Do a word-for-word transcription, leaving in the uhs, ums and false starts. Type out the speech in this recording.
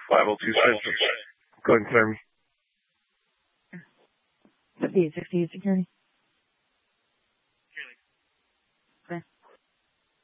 five oh two six. Go ahead and clear me. fifty-eight sixty-eight security.